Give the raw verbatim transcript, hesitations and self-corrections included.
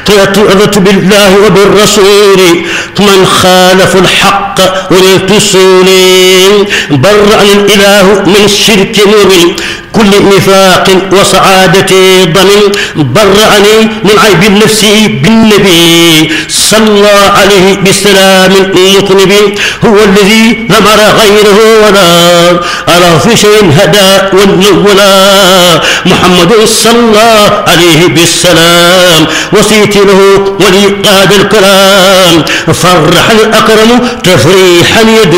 رضيت بالله وبالرسول من خالف الحق ونلت السول برأني الإله من الشرك مؤمن كل نفاق وسعادة ضمن برأني من عيب النفس بالنبي صلى عليه بسلام مطنب هو الذي نمر غيره ولا أرى في شيء هدى والنولا محمد صلى عليه بالسلام وصيت له ولي قاد الكلام فرح الأكرم تفريحا يد